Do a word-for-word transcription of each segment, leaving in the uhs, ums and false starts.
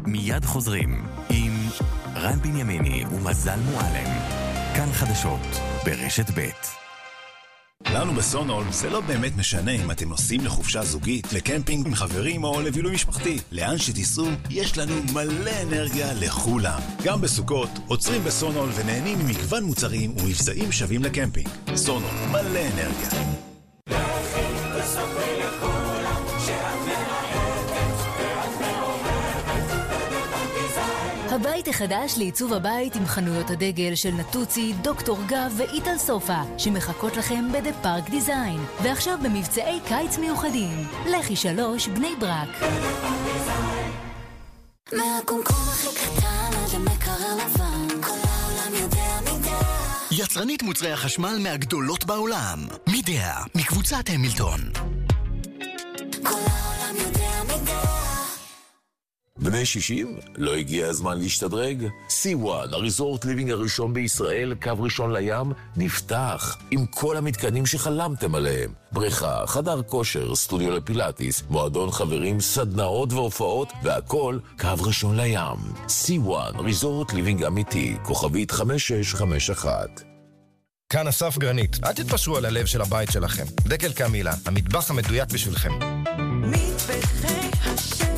מיד חוזרים עם רן בנימיני ומזל מועלם. כאן חדשות ברשת ב'. לנו בסונול זה לא באמת משנה אם אתם נוסעים לחופשה זוגית, לקמפינג עם חברים או לבילוי משפחתי. לאן שתיסעו, יש לנו מלא אנרגיה לכולם. גם בסוכות, עוצרים בסונול ונהנים ממגוון מוצרים ומבצעים שווים לקמפינג. סונול, מלא אנרגיה. הבית החדש לעיצוב הבית עם חנויות הדגל של נטוצי, דוקטור גב ואיטל סופה שמחכות לכם בדה פארק דיזיין, ועכשיו במבצעי קיץ מיוחדים. לכי שלוש בני ברק. מהקומקום הכי קטן עד המקרר לבן, כל העולם יודע מידע. יצרנית מוצרי החשמל מהגדולות בעולם, מידע, מקבוצת המילטון. כל העולם יודע מידע. בני שישים? לא הגיע הזמן להשתדרג? סי וואן, הריזורט ליבינג הראשון בישראל, קו ראשון לים, נפתח עם כל המתקנים שחלמתם עליהם. בריכה, חדר כושר, סטודיו לפילאטיס, מועדון חברים, סדנאות והופעות, והכל קו ראשון לים. סי וואן, ריזורט ליבינג אמיתי, כוכבית חמש שש חמש אחת. כאן אסף גרנית. אל תתפשרו על הלב של הבית שלכם. דקל קמילה, המטבח המדויק בשבילכם. מטבחי השם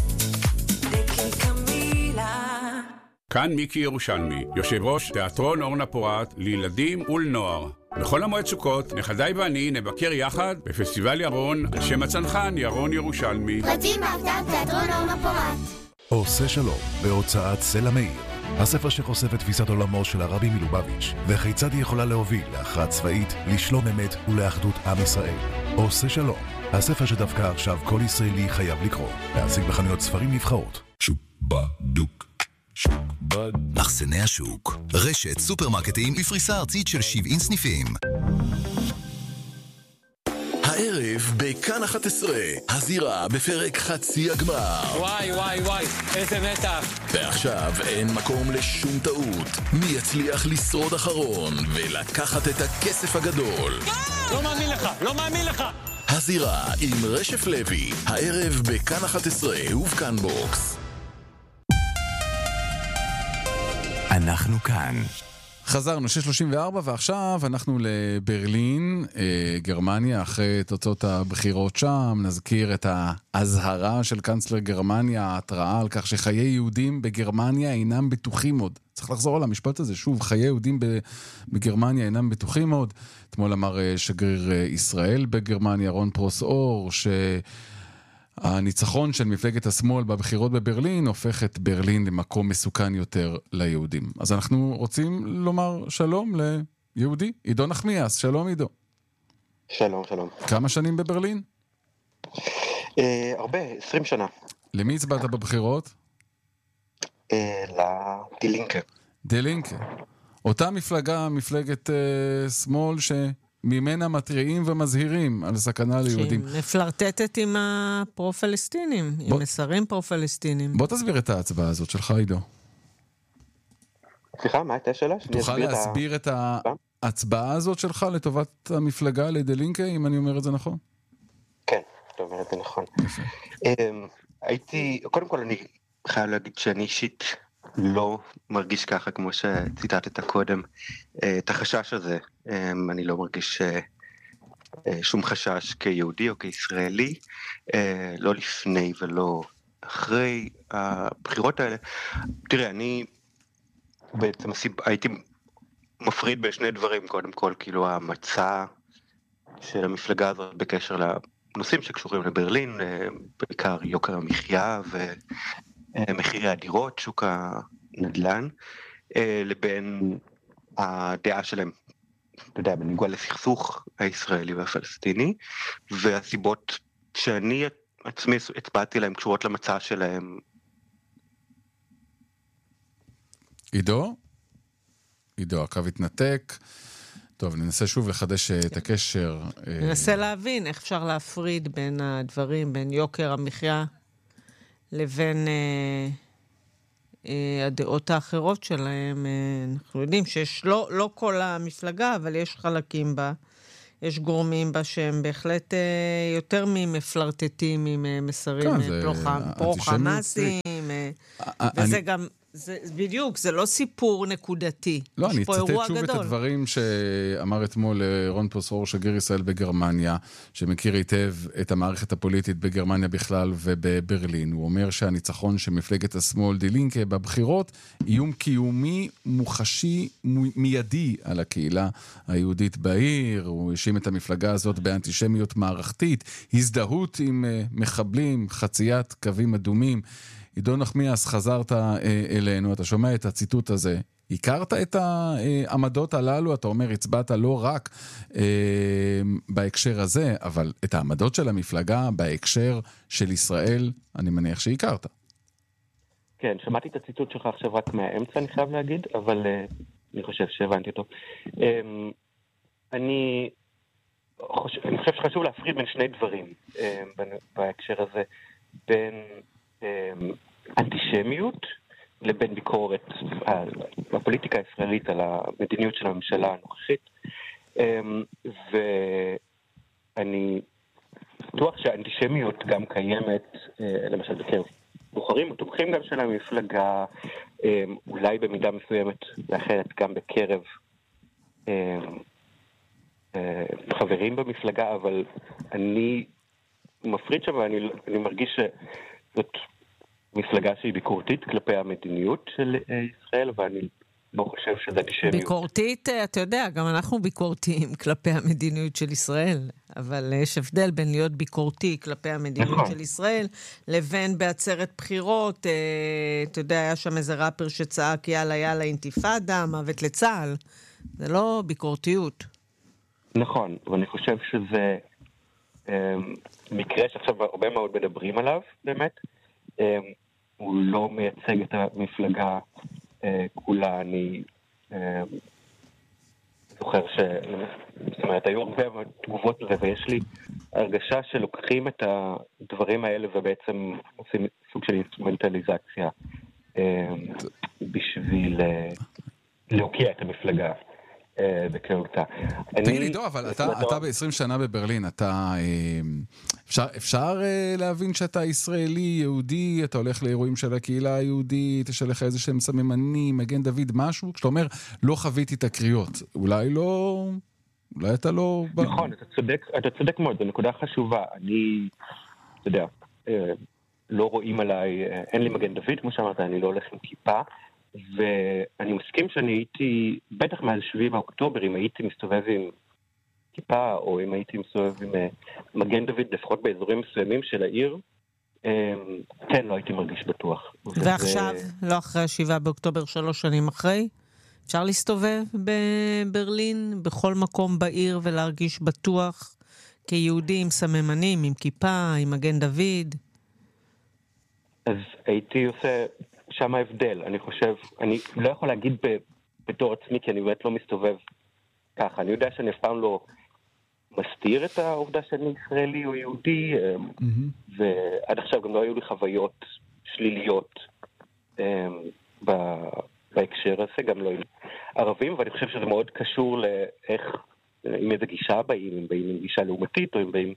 כאן מיקי ירושלמי, יושב ראש תיאטרון אורנה פורת לילדים ולנוער. בכל המועד סוכות, נכדיי ואני נבקר יחד בפסטיבל ירון על שם הצנחן ירון ירושלמי. פרטים באתר תיאטרון אורנה פורת. עושה שלום בהוצאת סלע מאיר, הספר שחושף את תפיסת עולמו של הרבי מלובביץ' וכיצד היא יכולה להוביל להכרעה צבאית, לשלום אמת ולאחדות עם ישראל. עושה שלום, הספר שדווקא עכשיו כל ישראלי חייב לקרוא. להשיג בחנויות ספרים נבחרות. שובדוק שוק בד. מחסני השוק, רשת סופרמרקטים בפריסה ארצית של שבעים סניפים. הערב בכאן אחת עשרה, הזירה בפרק חצי הגמר. וואי וואי וואי, איזה מתח. ועכשיו אין מקום לשום טעות. מי יצליח לשרוד אחרון ולקחת את הכסף הגדול? לא מאמין לך, לא מאמין לך. הזירה עם רשף לוי, הערב בכאן אחת עשרה ובכאן בוקס. אנחנו כאן. חזרנו, שש שלושים וארבע, ועכשיו אנחנו לברלין, גרמניה, אחרי תוצאות הבחירות שם. נזכיר את ההזהרה של קנצלר גרמניה, ההתראה על כך שחיי יהודים בגרמניה אינם בטוחים עוד. צריך לחזור על המשפט הזה, שוב, חיי יהודים בגרמניה אינם בטוחים עוד. אתמול אמר שגריר ישראל בגרמניה, רון פרוס אור, ש... הניצחון של מפלגת השמאל בבחירות בברלין הופך את ברלין למקום מסוכן יותר ליהודים. אז אנחנו רוצים לומר שלום ליהודי, עידו נחמיאס. שלום עידו. שלום, שלום. כמה שנים בברלין? אה, הרבה, עשרים שנה. למי הצבעת בבחירות? אה, לדילינקה. דילינקה. אותה מפלגה, מפלגת אה, שמאל ש... ממנה מטריעים ומזהירים על סכנה ליהודים. שהיא מפלרטטת עם הפרו-פלסטינים, עם מסרים פרו-פלסטינים. בוא תסביר את ההצבעה הזאת שלך, עידו. סליחה, מה הייתה שאלה? תוכל להסביר את ההצבעה הזאת שלך לטובת המפלגה לדלינקה, אם אני אומר את זה נכון? כן, אתה אומר את זה נכון. הייתי, קודם כל אני חייב להגיד שאני אישית לא מרגיש ככה כמו שציטטת קודם, את החשש הזה. אני לא מרגיש שום חשש כיהודי או כישראלי, לא לפני ולא אחרי הבחירות האלה. תראה, אני בעצם הייתי מפריד בשני דברים, קודם כל, כאילו המצע של המפלגה הזאת בקשר לנושאים שקשורים לברלין, בעיקר יוקר המחיה ומחירי הדירות, שוק הנדל"ן, לבין הדעה שלהם, אתה יודע, בניגוד לסכסוך הישראלי והפלסטיני, והסיבות שאני עצמי הצבעתי להם קשורות למצע שלהם. עידו? עידו, הקו התנתק. טוב, ננסה שוב לחדש את הקשר. ננסה להבין איך אפשר להפריד בין הדברים, בין יוקר המחיה לבין אה, אה, הדעות האחרות שלהם. אה, אנחנו יודעים שיש לא, לא כל המפלגה, אבל יש חלקים בה, יש גורמים בה שהם בהחלט אה, יותר ממפלרטטים, עם מסרים כן, פרו-חמאסים. וזה גם, זה, בדיוק, זה לא סיפור נקודתי. לא, אני אצטט שוב גדול. את הדברים שאמר אתמול רון פרוסור, שגריר ישראל בגרמניה, שמכיר היטב את המערכת הפוליטית בגרמניה בכלל ובברלין. הוא אומר שהניצחון של מפלגת השמאל די לינקה בבחירות, איום קיומי מוחשי מיידי על הקהילה היהודית בעיר. הוא האשים את המפלגה הזאת באנטישמיות מערכתית, הזדהות עם מחבלים, חציית קווים אדומים. עידו נחמיאס, חזרת אלינו, אתה שומע את הציטוט הזה. הכרת את העמדות הללו, אתה אומר, הצבעת לא רק אה, בהקשר הזה, אבל את העמדות של המפלגה בהקשר של ישראל, אני מניח שהכרת. כן, שמעתי את הציטוט שלך עכשיו רק מהאמצע, אני חייב להגיד, אבל אה, אני חושב שהבנתי אותו. אה, אני, חושב, אני חושב שחשוב להפריד בין שני דברים אה, בהקשר הזה, בין אנטישמיות לבין ביקורת על הפוליטיקה הישראלית, על המדיניות של הממשלה הנוכחית. ואני בטוח שהאנטישמיות גם קיימת, למשל בקרב בוחרים ותומכים גם של המפלגה, אולי במידה מסוימת ואחרת גם בקרב חברים במפלגה, אבל אני מפריד שם ואני אני מרגיש שזאת מפלגה שהיא ביקורתית כלפי המדיניות של ישראל, ואני לא חושב שזה אנטישמיות. ביקורתית, אתה יודע, גם אנחנו ביקורתיים כלפי המדיניות של ישראל, אבל יש הבדל בין להיות ביקורתי כלפי המדיניות נכון. של ישראל, לבין בעצרת בחירות, אתה יודע, היה שם איזה ראפר שצעק יאללה יאללה אינתיפאדה, מוות לצה"ל. זה לא ביקורתיות. נכון, ואני חושב שזה מקרה שעכשיו הרבה מאוד מדברים עליו, באמת. הוא לא מייצג את המפלגה כולה. אני זוכר ש... זאת אומרת, היו הרבה תגובות לזה, ויש לי הרגשה שלוקחים את הדברים האלה ובעצם עושים סוג של אינסטרומנטליזציה בשביל להוקיע את המפלגה. בקהותה. תגיד לי, דו, אבל אתה ב-עשרים שנה בברלין, אתה אפשר להבין שאתה ישראלי, יהודי, אתה הולך לאירועים של הקהילה היהודית, יש עליך איזה שהם סממנים, מגן דוד, משהו, כשאתה אומר, לא חוויתי את הקריאות, אולי לא, אולי אתה לא... נכון, אתה צודק, אתה צודק מאוד, זו נקודה חשובה. אני, אתה יודע, לא רואים עליי, אין לי מגן דוד, כמו שאמרת, אני לא הולך עם כיפה, ואני מסכים שאני הייתי, בטח מאז שביעי באוקטובר, אם הייתי מסתובב עם כיפה, או אם הייתי מסתובב עם מגן דוד, לפחות באזורים מסוימים של העיר, כן, לא הייתי מרגיש בטוח. ועכשיו, לא אחרי השבעה באוקטובר, שלוש שנים אחרי, אפשר להסתובב בברלין, בכל מקום בעיר, ולהרגיש בטוח כיהודי עם סממנים, עם כיפה, עם מגן דוד? אז הייתי עושה... שם ההבדל, אני חושב, אני לא יכול להגיד ב, בתור עצמי, כי אני באמת לא מסתובב ככה. אני יודע שאני אף פעם לא מסתיר את העובדה שאני ישראלי או יהודי, mm-hmm. ועד עכשיו גם לא היו לי חוויות שליליות ב, בהקשר הזה, גם לא עם ערבים, ואני חושב שזה מאוד קשור לאיך, עם איזה גישה באים, אם באים עם גישה לעומתית, או אם באים...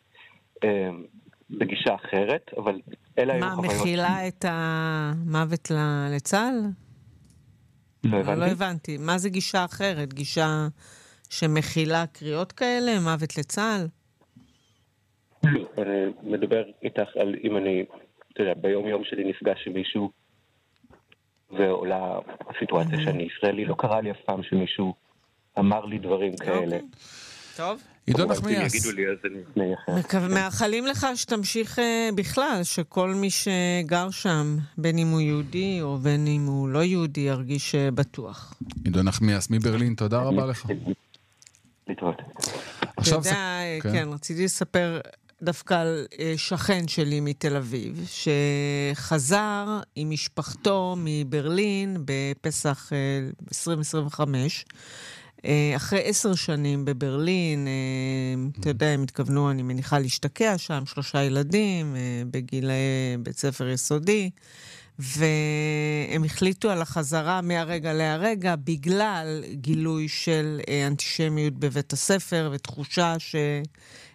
בגישה אחרת, אבל אלה היו חוויות... מה, מכילה את המוות לצה"ל? לא הבנתי. לא הבנתי. מה זה גישה אחרת? גישה שמכילה קריאות כאלה? מוות לצה"ל? לא, אני מדבר איתך על אם אני, אתה יודע, ביום יום שלי נפגש עם מישהו ועולה הסיטואציה שאני ישראלי, לא קרה לי אף פעם שמישהו אמר לי דברים כאלה. טוב. עידו נחמיאס. מאחלים לך שתמשיך בכלל, שכל מי שגר שם, בין אם הוא יהודי או בין אם הוא לא יהודי, ירגיש בטוח. עידו נחמיאס מברלין, תודה רבה לך. להתראות. אתה יודע, כן, רציתי לספר דווקא על שכן שלי מתל אביב, שחזר עם משפחתו מברלין בפסח עשרים עשרים וחמש, אחרי עשר שנים בברלין, אתה יודע, הם התכוונו, אני מניחה, להשתקע שם, שלושה ילדים, בגילי בית ספר יסודי, והם החליטו על החזרה מהרגע להרגע, בגלל גילוי של אנטישמיות בבית הספר, ותחושה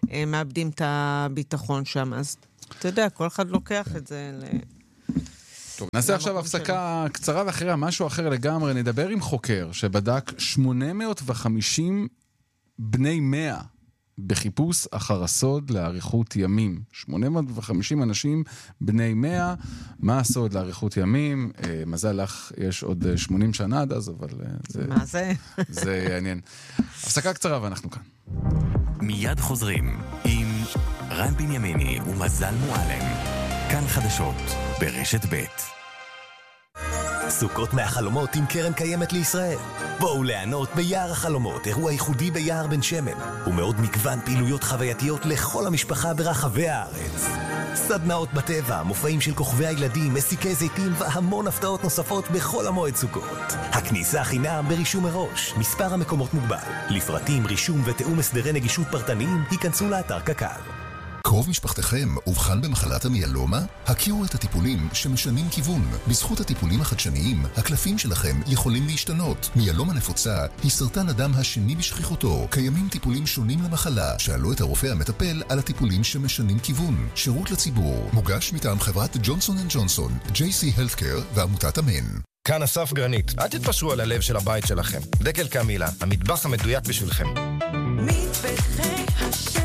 שמאבדים את הביטחון שם. אז אתה יודע, כל אחד לוקח את זה ל... טוב, נעשה עכשיו הפסקה קצרה ואחריה משהו אחר לגמרי. נדבר עם חוקר שבדק שמונה מאות וחמישים בני מאה בחיפוש אחר הסוד לאריכות ימים. שמונה מאות וחמישים אנשים בני מאה. מה הסוד לאריכות ימים? אה, מזל לך, יש עוד שמונים שנה עד אז, אבל אה, זה... מה זה? זה יעניין. הפסקה קצרה ואנחנו כאן. מיד חוזרים עם רן בנימיני ומזל מועלם. כאן חדשות ברשת ב'. סוכות מהחלומות עם קרן קיימת לישראל. בואו ליהנות ביער החלומות, אירוע ייחודי ביער בן שמן, ומאוד מגוון פעילויות חווייתיות לכל המשפחה ברחבי הארץ. סדנאות בטבע, מופעים של כוכבי הילדים, מסיקי זיתים והמון הפתעות נוספות בכל המועד סוכות. הכניסה חינם ברישום מראש, מספר המקומות מוגבל. לפרטים, רישום ותאום הסדרי נגישות פרטניים, היכנסו לאתר קק"ל. קרוב משפחתכם אובחן במחלת המיאלומה? הכירו את הטיפולים שמשנים כיוון. בזכות הטיפולים החדשניים, הקלפים שלכם יכולים להשתנות. מיאלומה נפוצה היא סרטן הדם השני בשכיחותו. קיימים טיפולים שונים למחלה. שאלו את הרופא המטפל על הטיפולים שמשנים כיוון. שירות לציבור. מוגש מטעם חברת ג'ונסון אנד ג'ונסון, ג'יי סי Healthcare ועמותת אמן. כאן אסף גרנית. אל תתפשרו על הלב של הבית שלכם. דקל קמילה, המטבח המדויק בשבילכם. מטבחי השם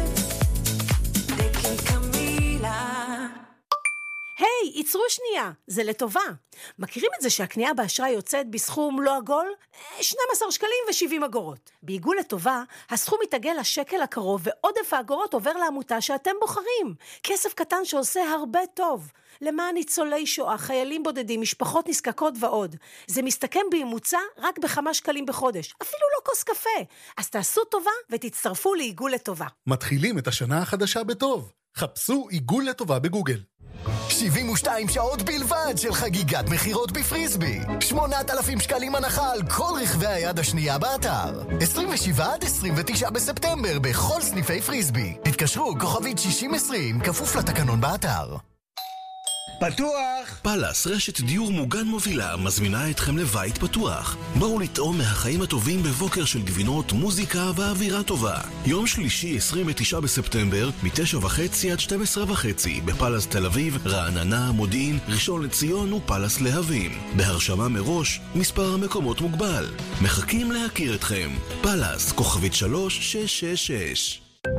היי, hey, ייצרו שנייה, זה לטובה. מכירים את זה שהקנייה באשראי יוצאת בסכום לא עגול? שנים עשר שקלים ו-שבעים אגורות. בעיגול לטובה, הסכום מתעגל לשקל הקרוב ועודף האגורות עובר לעמותה שאתם בוחרים. כסף קטן שעושה הרבה טוב. למען ניצולי שואה, חיילים בודדים, משפחות נזקקות ועוד. זה מסתכם בממוצע רק בכמה שקלים בחודש. אפילו לא כוס קפה. אז תעשו טובה ותצטרפו לעיגול לטובה. מתחילים את השנה החדשה בטוב. חפשו עיגול לטובה בגוגל. שבעים ושתיים שעות בלבד של חגיגת מחירות בפריסבי. שמונת אלפים שקלים הנחה על כל רכבי היד השנייה באתר. עשרים ושבעה עד עשרים ותשעה בספטמבר בכל סניפי פריסבי. התקשרו כוכבית שישים עשרים כפוף לתקנון באתר. פתוח! פלס, רשת דיור מוגן מובילה, מזמינה אתכם לבית פתוח. בואו לטעום מהחיים הטובים בבוקר של גבינות, מוזיקה ואווירה טובה. יום שלישי, עשרים ותשעה בספטמבר, מתשע וחצי עד שתים עשרה וחצי, בפלס תל אביב, רעננה, מודיעין, ראשון לציון ופלס להבים. בהרשמה מראש, מספר המקומות מוגבל. מחכים להכיר אתכם. פלס, כוכבית שלוש שש שש שש.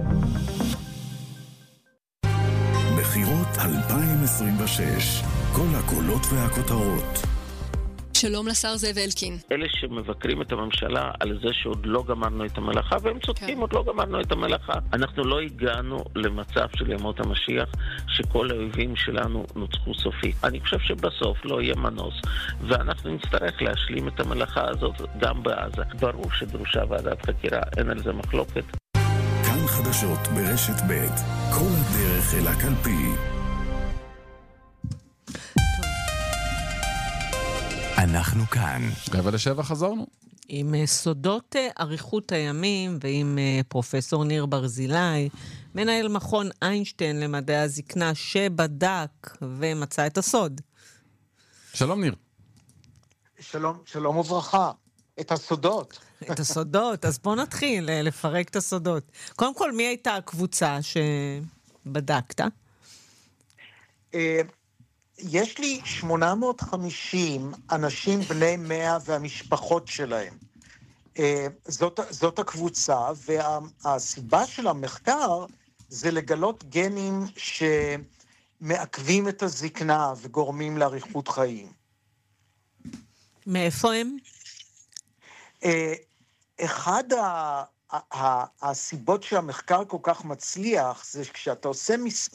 בחירות אלפיים עשרים ושש, כל הקולות והכותרות. שלום לשר זאב אלקין. אלה שמבקרים את הממשלה על זה שעוד לא גמרנו את המלאכה, והם צודקים, עוד לא גמרנו את המלאכה. אנחנו לא הגענו למצב של ימות המשיח, שכל האויבים שלנו נוצחו סופית. אני חושב שבסוף לא יהיה מנוס, ואנחנו נצטרך להשלים את המלאכה הזאת גם בעזה. ברור שדרושה ועדת חקירה, אין על זה מחלוקת. כאן חדשות ברשת ב', כל הדרך אל הקלפי. אנחנו כאן. רבע לשבע חזרנו. עם סודות אריכות הימים ועם פרופסור ניר ברזילי, מנהל מכון איינשטיין למדעי הזקנה שבדק ומצא את הסוד. שלום ניר. שלום, שלום וברכה. את הסודות. את הסודות, אז בוא נתחיל לפרק את הסודות. קודם כל, מי הייתה הקבוצה שבדקת? יש לי שמונה מאות וחמישים אנשים בני מאה והמשפחות שלהם. זאת, זאת הקבוצה, והסיבה של המחקר זה לגלות גנים שמעכבים את הזקנה וגורמים לאריכות חיים. מאיפה הם? אחד הסיבות שהמחקר כל כך מצליח, זה כשאתה עושה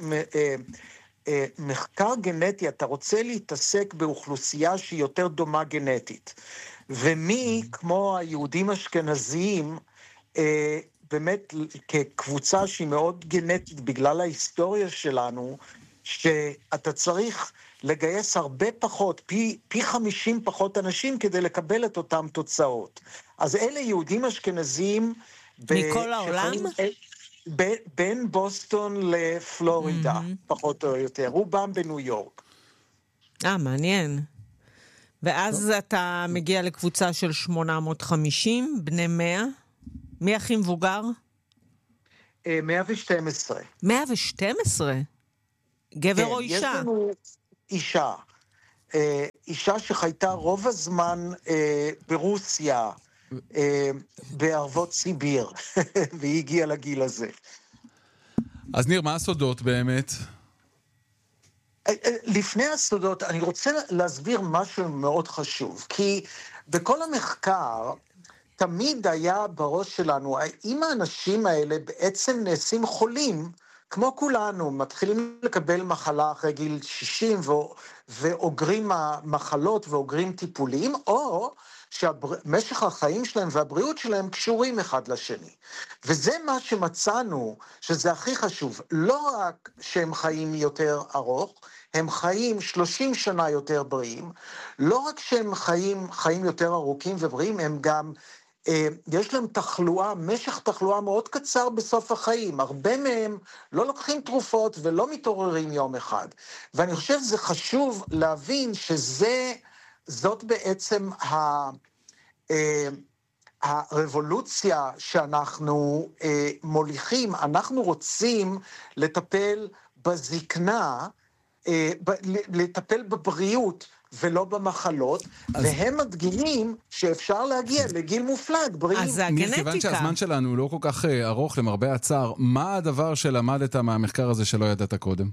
מחקר גנטי, אתה רוצה להתעסק באוכלוסייה שהיא יותר דומה גנטית. ומי, כמו היהודים אשכנזיים, באמת כקבוצה שהיא מאוד גנטית בגלל ההיסטוריה שלנו, שאתה צריך לגייס הרבה פחות, פי, פי חמישים פחות אנשים כדי לקבל את אותם תוצאות. אז אלה יהודים אשכנזיים מכל העולם? ב, בין בוסטון לפלורידה, mm-hmm. פחות או יותר. רובם בניו יורק. אה, מעניין. ואז טוב. אתה מגיע לקבוצה של שמונה מאות וחמישים, בני מאה. מי הכי מבוגר? מאה ושתים עשרה. מאה ושתים עשרה? גבר כן, או אישה? יש לנו אישה. אה, אישה שחייתה רוב הזמן אה, ברוסיה, אה, בערבות סיביר, והיא הגיעה לגיל הזה. אז ניר, מה הסודות באמת? לפני הסודות, אני רוצה להסביר משהו מאוד חשוב, כי בכל המחקר תמיד היה בראש שלנו, האם האנשים האלה בעצם נעשים חולים, כמו כולנו, מתחילים לקבל מחלה אחרי גיל שישים ואוגרים מחלות ואוגרים טיפולים, או שמשך החיים שלהם והבריאות שלהם קשורים אחד לשני. וזה מה שמצאנו, שזה הכי חשוב. לא רק שהם חיים יותר ארוך, הם חיים שלושים שנה יותר בריאים, לא רק שהם חיים, חיים יותר ארוכים ובריאים, הם גם, אה, יש להם תחלואה, משך תחלואה מאוד קצר בסוף החיים. הרבה מהם לא לוקחים תרופות ולא מתעוררים יום אחד. ואני חושב שזה חשוב להבין שזה, זאת בעצם ה, אה, הרבולוציה שאנחנו אה, מוליכים. אנחנו רוצים לטפל בזקנה, אה, ב, לטפל בבריאות ולא במחלות, אז... והם מדגימים שאפשר להגיע לגיל מופלג, בריאים. אז הגנטיקה. כיוון שהזמן שלנו לא כל כך ארוך למרבה הצער, מה הדבר שלמדת מהמחקר הזה שלא ידעת קודם?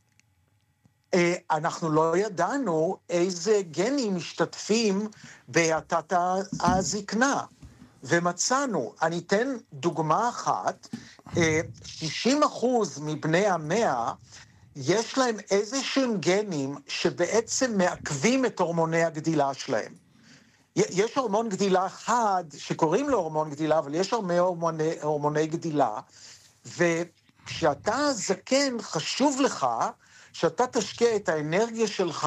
אנחנו לא ידענו איזה גנים משתתפים בהאטת הזקנה, ומצאנו, אני אתן דוגמה אחת, שישים אחוז מבני המאה, יש להם איזשהם גנים שבעצם מעכבים את הורמוני הגדילה שלהם. יש הורמון גדילה אחד שקוראים לו הורמון גדילה, אבל יש הרבה הורמוני, הורמוני גדילה, וכשאתה זקן חשוב לך שאתה תשקיע את האנרגיה שלך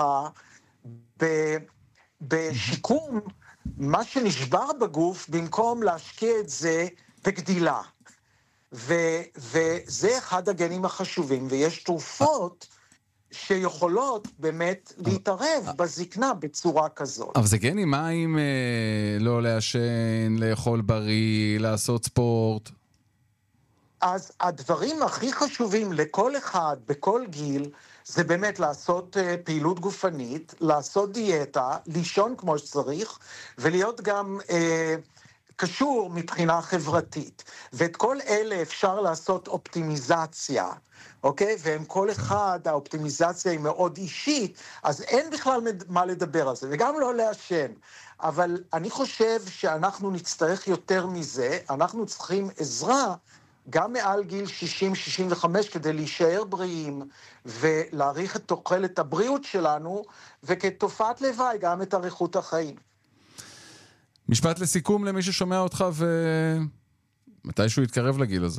בשיקום מה שנשבר בגוף, במקום להשקיע את זה בגדילה. ו- וזה אחד הגנים החשובים, ויש תרופות שיכולות באמת להתערב בזקנה בצורה כזאת. אבל זה גנים, מה אם אה, לא לעשן, לאכול בריא, לעשות ספורט? אז הדברים הכי חשובים לכל אחד, בכל גיל, זה באמת לעשות uh, פעילות גופנית, לעשות דיאטה, לישון כמו שצריך, ולהיות גם uh, קשור מבחינה חברתית. ואת כל אלה אפשר לעשות אופטימיזציה, אוקיי? והם כל אחד, האופטימיזציה היא מאוד אישית, אז אין בכלל מה לדבר על זה, וגם לא לעשן. אבל אני חושב שאנחנו נצטרך יותר מזה, אנחנו צריכים עזרה, גם מעל גיל שישים שישים וחמש, כדי להישאר בריאים ולהאריך את תוחלת הבריאות שלנו, וכתופעת לוואי גם את אריכות החיים. משפט לסיכום למי ששומע אותך, ומתישהו יתקרב לגיל הזה.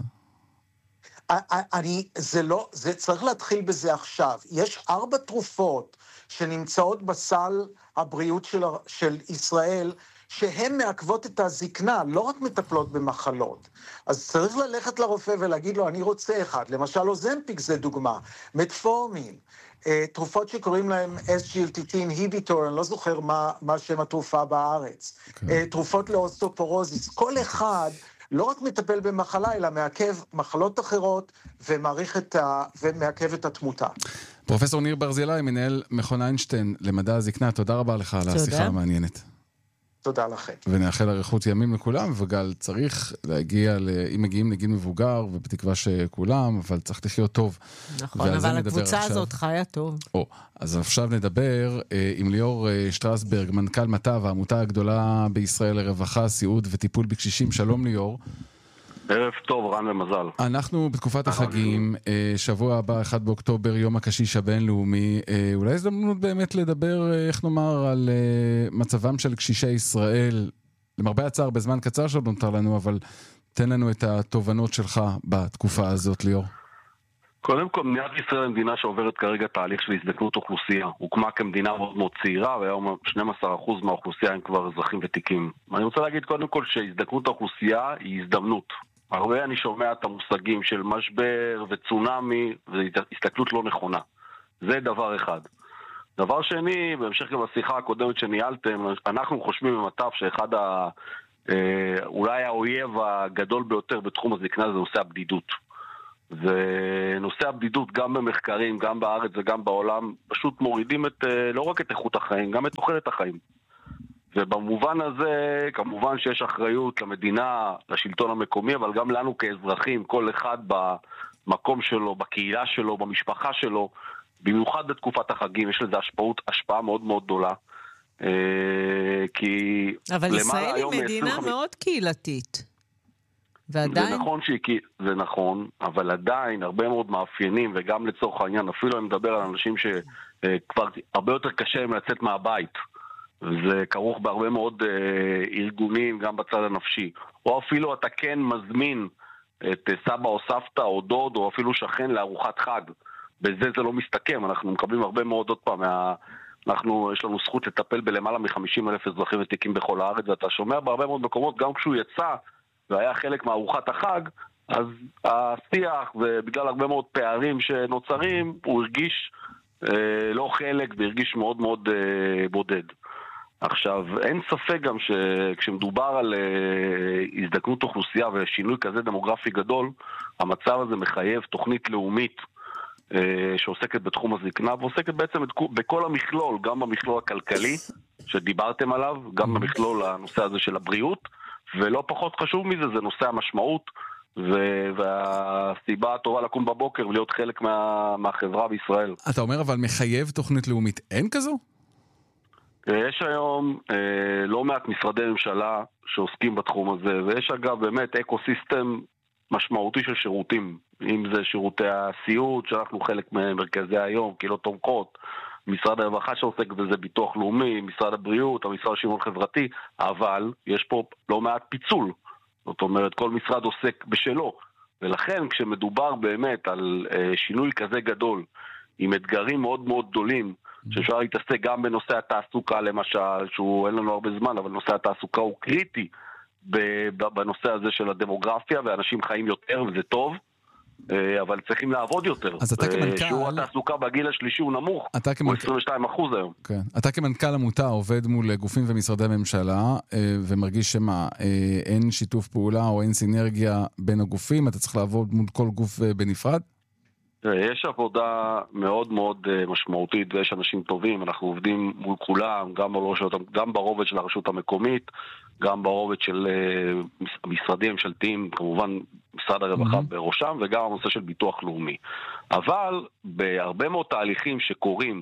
אני, זה לא, זה צריך להתחיל בזה עכשיו. יש ארבע תרופות שנמצאות בסל הבריאות של, של ישראל, שהן מעכבות את הזקנה, לא רק מטפלות במחלות. אז צריך ללכת לרופא ולהגיד לו, אני רוצה אחד. למשל, אוזמפיק זה דוגמה. מטפורמין, תרופות שקוראים להם אס ג'י אל טי טי inhibitor, אני לא זוכר מה, מה שם התרופה בארץ. Okay. תרופות לאוסטאופורוזיס. כל אחד לא רק מטפל במחלה, אלא מעכב מחלות אחרות ומעריך את ה... ומעכב את התמותה. פרופסור ניר ברזילי, מנהל מכון איינשטיין למדע הזקנה, תודה רבה לך על השיחה המעניינת. תודה לכם. ונאחל אריכות ימים לכולם, וגל צריך להגיע, אם מגיעים לגיל מבוגר, ובתקווה שכולם, אבל צריך לחיות טוב. נכון, אבל הקבוצה הזאת חיה טוב. או, אז עכשיו נדבר אה, עם ליאור אה, שטרסברג, מנכ"ל מט"ב, העמותה הגדולה בישראל לרווחה, סיעוד וטיפול בקשישים. שלום ליאור. ערב טוב, רן ומזל. אנחנו בתקופת החגים, שבוע הבא, אחד באוקטובר, יום הקשיש הבינלאומי, אולי הזדמנות באמת לדבר, איך נאמר, על מצבם של קשישי ישראל, למרבה הצער, בזמן קצר שעוד נותר לנו, אבל תן לנו את התובנות שלך בתקופה הזאת, ליאור. קודם כל, מדינת ישראל היא מדינה שעוברת כרגע תהליך של הזדקנות אוכלוסייה. הוקמה כמדינה מאוד מאוד צעירה, והיום שנים עשר אחוז מהאוכלוסייה הם כבר אזרחים ותיקים. אני רוצה להגיד קודם כל שהזדקנות האוכלוסייה היא הזדמנות. הרבה אני שומע את המושגים של משבר וצונמי, והסתכלות לא נכונה. זה דבר אחד. דבר שני, בהמשך גם לשיחה הקודמת שניהלתם, אנחנו חושבים במט"ב שאחד ה... אולי האויב הגדול ביותר בתחום הזקנה זה נושא הבדידות. ונושא הבדידות גם במחקרים, גם בארץ וגם בעולם, פשוט מורידים את, לא רק את איכות החיים, גם את תוחלת החיים. ובמובן הזה, כמובן שיש אחריות למדינה, לשלטון המקומי, אבל גם לנו כאזרחים, כל אחד במקום שלו, בקהילה שלו, במשפחה שלו, במיוחד בתקופת החגים, יש לזה השפעות, השפעה מאוד מאוד גדולה. כי אבל ישראל היא מדינה עשרים... מאוד קהילתית. ועדיין... זה נכון, שהיא, זה נכון, אבל עדיין הרבה מאוד מאפיינים, וגם לצורך העניין, אפילו אני מדבר על אנשים שכבר הרבה יותר קשה להם לצאת מהבית. זה כרוך בהרבה מאוד אה, ארגונים, גם בצד הנפשי. או אפילו אתה כן מזמין את סבא או סבתא או דוד, או אפילו שכן לארוחת חג. בזה זה לא מסתכם, אנחנו מקבלים הרבה מאוד עוד פעם, מה... אנחנו, יש לנו זכות לטפל בלמעלה מ-חמישים אלף אזרחים ותיקים בכל הארץ, ואתה שומע בהרבה מאוד מקומות, גם כשהוא יצא והיה חלק מארוחת החג, אז השיח, ובגלל הרבה מאוד פערים שנוצרים, הוא הרגיש אה, לא חלק, והרגיש מאוד מאוד אה, בודד. עכשיו, אין ספק גם שכשמדובר על אה, הזדקנות אוכלוסייה ושינוי כזה דמוגרפי גדול, המצב הזה מחייב תוכנית לאומית אה, שעוסקת בתחום הזקנה, ועוסקת בעצם בכל המכלול, גם במכלול הכלכלי שדיברתם עליו, גם במכלול הנושא הזה של הבריאות, ולא פחות חשוב מזה, זה נושא המשמעות, והסיבה הטובה לקום בבוקר ולהיות חלק מה, מהחברה בישראל. אתה אומר אבל מחייב תוכנית לאומית, אין כזו? יש היום אה, לא מעט משרדי ממשלה שעוסקים בתחום הזה, ויש אגב באמת אקוסיסטם משמעותי של שירותים, אם זה שירותי הסיעוד, שאנחנו חלק ממרכזי היום, קהילות תומכות, משרד הרווחה שעוסק בזה, ביטוח לאומי, משרד הבריאות, המשרד לשוויון חברתי, אבל יש פה לא מעט פיצול. זאת אומרת, כל משרד עוסק בשלו, ולכן כשמדובר באמת על אה, שינוי כזה גדול, עם אתגרים מאוד מאוד גדולים, שאפשר להתעסק גם בנושא התעסוקה למשל, שהוא אין לנו הרבה זמן, אבל נושא התעסוקה הוא קריטי בנושא הזה של הדמוגרפיה, ואנשים חיים יותר וזה טוב, אבל צריכים לעבוד יותר. אז אתה כמנכ"ל... שיעור התעסוקה בגיל השלישי הוא נמוך, כמנכ... הוא עשרים ושתיים אחוז היום. כן. אתה כמנכ"ל עמותה עובד מול גופים ומשרדי ממשלה, ומרגיש שמה, אין שיתוף פעולה או אין סינרגיה בין הגופים, אתה צריך לעבוד מול כל גוף בנפרד? יש עבודה מאוד מאוד משמעותית, ויש אנשים טובים, אנחנו עובדים מול כולם, גם ברובד, גם ברובד של הרשות המקומית, גם ברובד של משרדים ממשלתיים, כמובן משרד הרווחה mm-hmm. בראשם, וגם הנושא של ביטוח לאומי. אבל בהרבה מאוד תהליכים שקורים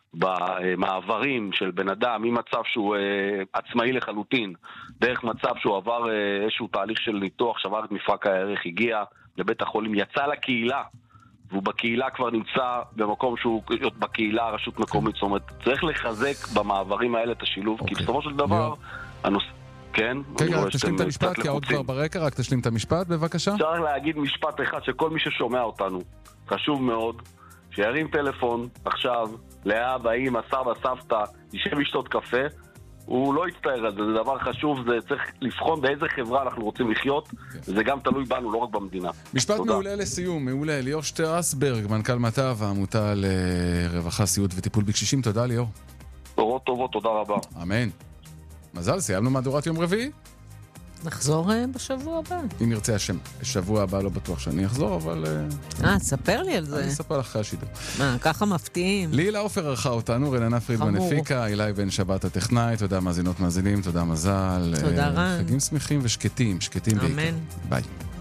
במעברים של בן אדם, ממצב שהוא עצמאי לחלוטין, דרך מצב שהוא עבר איזשהו תהליך של ניתוח, שעבר את מפרק הערך, הגיע לבית החולים, יצא לקהילה, והוא בקהילה כבר נמצא במקום שהוא בקהילה, הרשות מקומית, זאת אומרת, צריך לחזק במעברים האלה את השילוב, כי בסופו של דבר, הנושא... כן? כן, רק תשלים את המשפט, כי עוד כבר ברקע, רק תשלים את המשפט, בבקשה. אפשר להגיד משפט אחד, שכל מי ששומע אותנו, חשוב מאוד, שירים טלפון עכשיו, לאבא, אמא, סבא, סבתא, יישב לשתות קפה, הוא לא יצטער על זה, זה דבר חשוב, זה צריך לבחון באיזה חברה אנחנו רוצים לחיות, זה גם תלוי בנו, לא רק במדינה. משפט מעולה לסיום, מעולה, ליאור שטרסברג, מנכ"ל מטב, העמותה לרווחה, סיעוד וטיפול בקשישים, תודה ליאור. תורות טובות, תודה רבה. אמן. מזל, סיימנו מהדורת יום רביעי? נחזור בשבוע הבא. אם ירצה השם. בשבוע הבא לא בטוח שאני אחזור, אבל... אה, תספר לי על זה. אני אספר לך אחרי השידור. מה, ככה מפתיעים. לילה עופר ערכה אותנו, רננה פרידמן הפיקה, אילי בן שבת הטכנאי, תודה מאזינות מאזינים, תודה מזל. תודה רן. חגים שמחים ושקטים, שקטים בעיקר. אמן. ביי.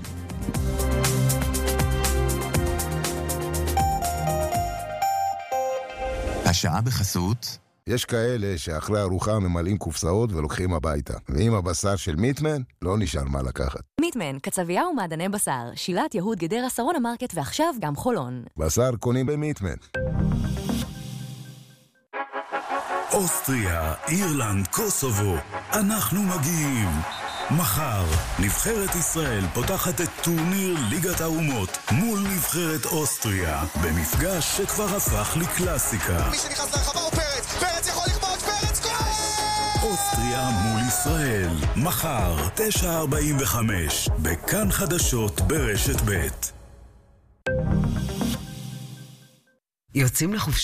השעה בחסות... יש כאלה שאחרי ארוחה ממלאים קופסאות ולוקחים הביתה. ועם הבשר של מיטמן, לא נשאר מה לקחת. מיטמן, קצבייה ומעדני בשר, שילת יהוד גדרה שרון המרקט ועכשיו גם חולון. בשר קונים במיטמן. אוסטריה, אירלנד, קוסובו, אנחנו מגיעים. מחר, נבחרת ישראל פותחת את טורניר ליגת האומות מול נבחרת אוסטריה, במפגש שכבר הפך לקלאסיקה. מי שנכנס לרחבה הוא פרץ, פרץ יכול לכבוש, פרץ גול! אוסטריה מול ישראל, מחר, תשע ארבעים וחמש, בכאן חדשות ברשת ב'. יוצאים לחופשה?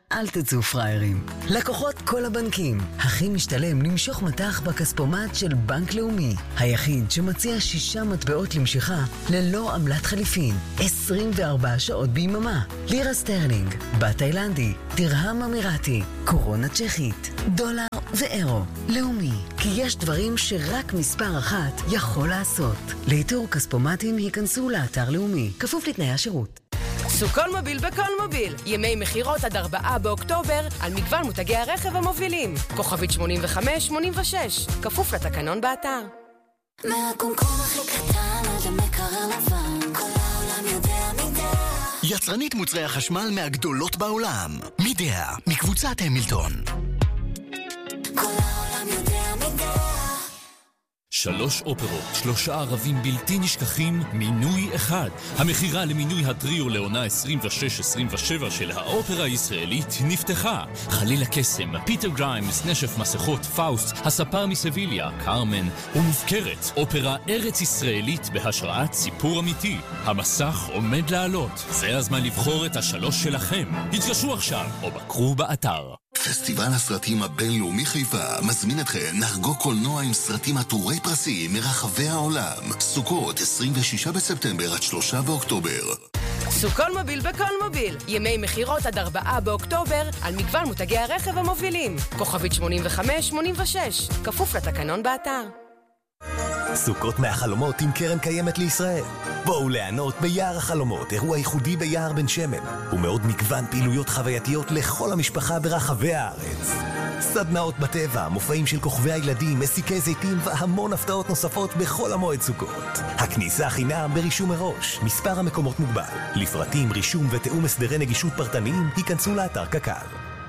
אל תצאו פריירים. לקוחות כל הבנקים, הכי משתלם למשוך מטח בכספומט של בנק לאומי, היחיד שמציע שישה מטבעות למשיכה ללא עמלת חליפין, עשרים וארבע שעות ביממה. לירה סטרלינג, בת תאילנדי, דרהם אמירתי, קורונה צ'כית, דולר ואירו. לאומי, כי יש דברים שרק מספר אחת יכול לעשות. לאיתור כספומטים היכנסו לאתר לאומי, כפוף לתנאי השירות. סוכון מוביל בכל מוביל. ימי מחירות עד ארבעה באוקטובר על מגוון מותגי הרכב המובילים. כוכבית שמונים וחמש שמונים ושש. כפוף לתקנון באתר. מהקומקום הכי קטן עד המקרר לבן, כל העולם יודע מידע. יצרנית מוצרי החשמל מהגדולות בעולם. מידע, מקבוצת המילטון. כל העולם יודע מידע. שלוש אופרות, שלושה ערבים בלתי נשכחים, מינוי אחד. המחירה למינוי הטריו לעונה עשרים ושש עשרים ושבע של האופרה הישראלית נפתחה. חליל הקסם, פיטר גריימס, נשף מסכות, פאוסט, הספר מסביליה, קרמן ומופקרת. אופרה ארץ ישראלית בהשראת סיפור אמיתי. המסך עומד לעלות. זה הזמן לבחור את השלוש שלכם. התקשרו עכשיו או בקרו באתר. פסטיבל הסרטים הבינלאומי חיפה מזמין אתכם לחגוג קולנוע עם סרטים עטורי פרסים מרחבי העולם. סוכות עשרים ושישה בספטמבר עד שלושה באוקטובר. סוכון מוביל בכל מוביל. ימי מחירות עד ארבעה באוקטובר על מגוון מותגי הרכב המובילים. כוכבית שמונים וחמש שמונים ושש. כפוף לתקנון באתר. סוכות מהחלומות עם קרן קיימת לישראל. בואו ליהנות ביער החלומות, אירוע ייחודי ביער בן שמן, ומאוד מגוון פעילויות חווייתיות לכל המשפחה ברחבי הארץ. סדנאות בטבע, מופעים של כוכבי הילדים, מסיקי זיתים והמון הפתעות נוספות בכל המועד סוכות. הכניסה חינם ברישום מראש, מספר המקומות מוגבל. לפרטים, רישום ותאום הסדרי נגישות פרטניים, היכנסו לאתר קק"ל.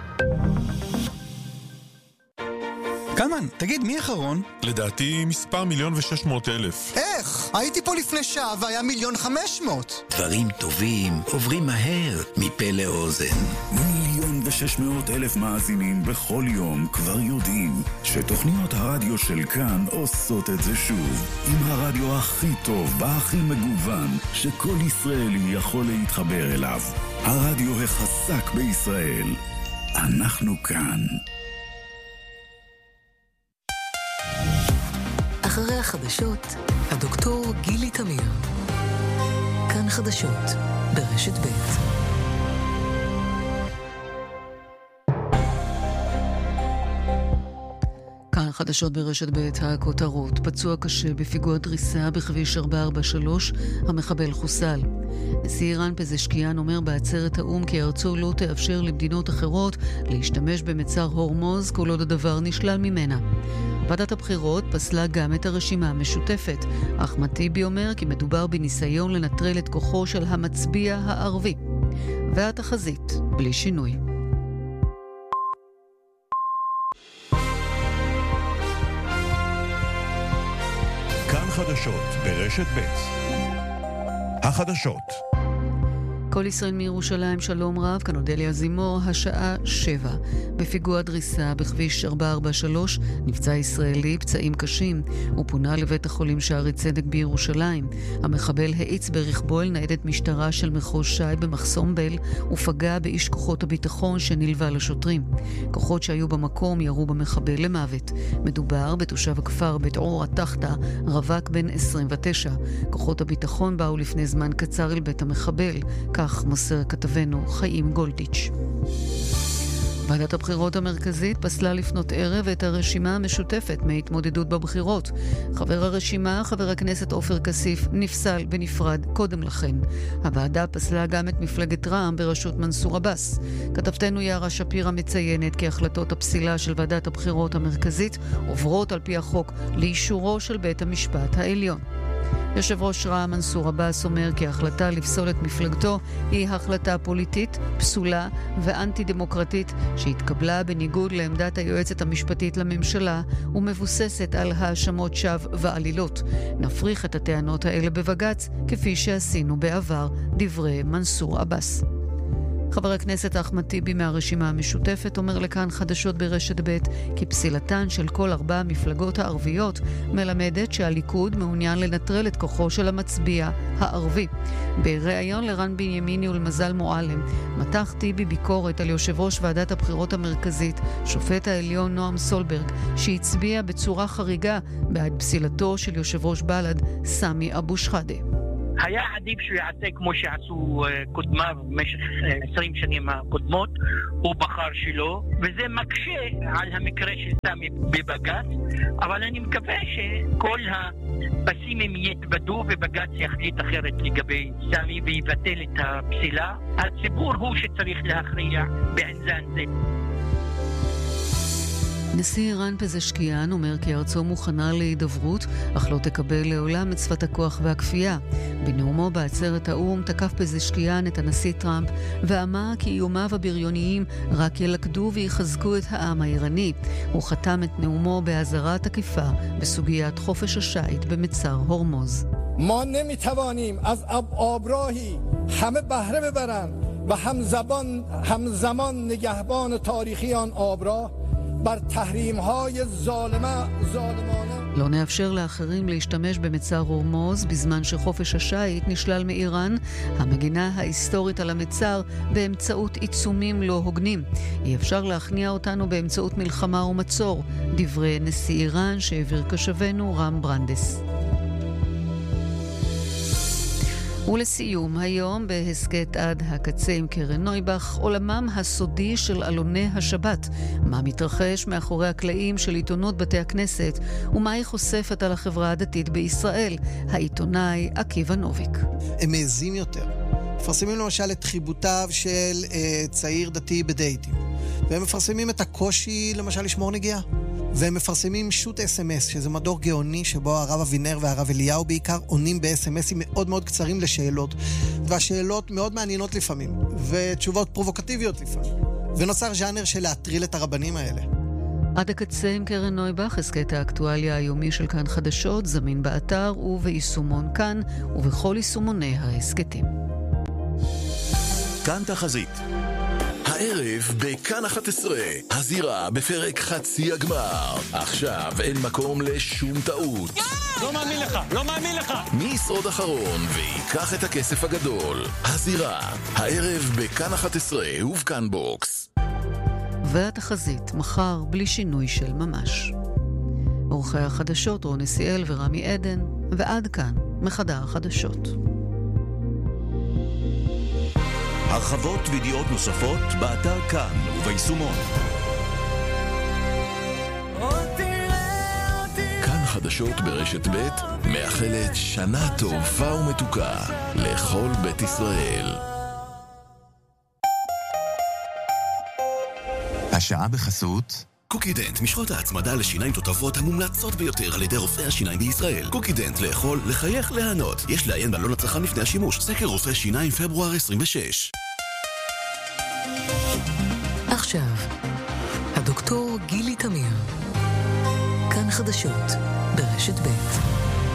קלמן, תגיד, מי אחרון? לדעתי מספר מיליון ושש מאות אלף. איך? הייתי פה לפני שעה והיה מיליון חמש מאות. דברים טובים עוברים מהר מפה לאוזן. מיליון ושש מאות אלף מאזינים בכל יום כבר יודעים שתוכניות הרדיו של כאן עושות את זה שוב. עם הרדיו הכי טוב והכי מגוון שכל ישראלי יכול להתחבר אליו. הרדיו החזק בישראל. אנחנו כאן. אחרי החדשות, הדוקטור גילי תמיר. כאן חדשות, ברשת ב'. כאן חדשות ברשת ב', הכותרות. פצוע קשה בפיגוע דריסה בכביש ארבע ארבע שלוש, המחבל חוסל. נשיא איראן פזשקיאן אומר בעצרת האום כי ארצו לא תאפשר למדינות אחרות להשתמש במצר הורמוז כל עוד הדבר נשלל ממנה. ועדת הבחירות פסלה גם את הרשימה המשותפת. אחמד טיבי אומר כי מדובר בניסיון לנטרל את כוחו של המצביע הערבי. והתחזית בלי שינוי. כאן חדשות ברשת ב'. החדשות. כל ישראל מירושלים, שלום רב, כאן אודליה זימור, השעה שבע. בפיגוע דריסה בכביש ארבע ארבע שלוש נפצע ישראלי, פצעים קשים. הוא פונה לבית החולים שערי צדק בירושלים. המחבל האיץ ברכבו אל ניידת משטרה של מחוז שי במחסום בל ופגע באיש כוחות הביטחון שנלווה לשוטרים. כוחות שהיו במקום ירו במחבל למוות. מדובר בתושב הכפר בית עור התחתה, רווק בן עשרים ותשע. כוחות הביטחון באו לפני זמן קצר אל בית המחבל. כך מוסר כתבנו חיים גולדיץ'. ועדת הבחירות המרכזית פסלה לפנות ערב את הרשימה המשותפת מהתמודדות בבחירות. חבר הרשימה, חבר הכנסת עופר כסיף, נפסל בנפרד קודם לכן. הוועדה פסלה גם את מפלגת רע"מ בראשות מנסור עבאס. כתבתנו יערה שפירא מציינת כי החלטות הפסילה של ועדת הבחירות המרכזית עוברות על פי החוק לאישורו של בית המשפט העליון. יושב ראש רע"מ מנסור עבאס אומר כי ההחלטה לפסול את מפלגתו היא החלטה פוליטית, פסולה ואנטי דמוקרטית שהתקבלה בניגוד לעמדת היועצת המשפטית לממשלה ומבוססת על האשמות שווא ועלילות. נפריך את הטענות האלה בבג"ץ כפי שעשינו בעבר, דברי מנסור עבאס. חבר הכנסת אחמד טיבי מהרשימה המשותפת אומר לכאן חדשות ברשת ב' כי פסילתן של כל ארבע המפלגות הערביות מלמדת שהליכוד מעוניין לנטרל את כוחו של המצביע הערבי. בריאיון לרן בנימיני ולמזל מועלם מתח טיבי ביקורת על יושב ראש ועדת הבחירות המרכזית, שופט העליון נועם סולברג, שהצביע בצורה חריגה בעד פסילתו של יושב ראש בל"ד סמי אבו שחאדה. היה עדיף שהוא יעשה כמו שעשו קודמיו במשך עשרים שנים הקודמות, הוא בחר שלו, וזה מקשה על המקרה של סמי בבג"ץ, אבל אני מקווה שכל הפסימים יתבדו ובג"ץ יחליט אחרת לגבי סמי ויבטל את הפסילה. הציבור הוא שצריך להכריע בעניין זה. נשיא איראן פזשקיאן אומר כי ארצו מוכנה להידברות, אך לא תקבל לעולם את שפת הכוח והכפייה. בנאומו בעצרת האו"ם תקף פזשקיאן את הנשיא טראמפ ואמר כי איומיו הבריוניים רק ילכדו ויחזקו את העם האיראני. הוא חתם את נאומו באזהרה תקיפה בסוגיית חופש השיט במצר הורמוז. ما نمیتوانیم از آبراهی همه بهره ببرند و همزمان همزمان نگهبان تاریخی آن آبراه بر تحریم های ظالمه ظالمانه. לא נאפשר לאחרים להשתמש במצר הורמוז בזמן שחופש השיט נשלל מאיראן, המגינה ההיסטורית על המצר, באמצעות עיצומים לא הוגנים. אי אפשר להכניע אותנו באמצעות מלחמה ומצור, דברי נשיא איראן שהעביר קשבנו רם ברנדס. ולסיום, היום בהסקט עד הקצה עם קרן נויבך, עולמם הסודי של אלוני השבת. מה מתרחש מאחורי הקלעים של עיתונות בתי הכנסת, ומה היא חושפת על החברה הדתית בישראל. העיתונאי עקיבא נוביק. הם מעזים יותר. מפרסמים למשל את חיבותיו של אה, צעיר דתי בדייטים. והם מפרסמים את הקושי למשל לשמור נגיעה. והם מפרסמים שוט אס אם אס, שזה מדור גאוני שבו הרב אבינר והרב אליהו בעיקר עונים ב-אס אם אסים מאוד מאוד קצרים לשאלות, והשאלות מאוד מעניינות לפעמים, ותשובות פרובוקטיביות לפעמים. ונוצר ז'אנר של להטריל את הרבנים האלה. עד הקצה עם קרן נויבך, הסקט האקטואליה היומי של כאן חדשות, זמין באתר וביישומון כאן, ובכל יישומוני ההסקטים. כאן תחזית. הערב בכאן אחת עשרה, הזירה בפרק חצי הגמר. עכשיו אין מקום לשום טעות. לא מאמין לך, לא מאמין לך. מי ישרוד אחרון ויקח את הכסף הגדול? הזירה, הערב בכאן אחת עשרה ובכאן בוקס. והתחזית, מחר בלי שינוי של ממש. עורכי החדשות רוני סיאל ורמי עדן, ועד כאן מחדר החדשות. הרחבות וידיעות נוספות באתר כאן וביישומון. כאן חדשות ברשת ב' מאחלת שנה טובה ומתוקה לכל בית ישראל. השעה בחסות קוקידנט, משחות ההצמדה לשיניים תותבות המומלצות ביותר על ידי רופאי השיניים בישראל. קוקידנט, לאכול, לחייך, להנות. יש לעיין בעלון הצרכן לפני השימוש. סקר רופא שיניים פברואר עשרים ושש. עכשיו, הדוקטור גילי תמיר. כאן חדשות ברשת ב'.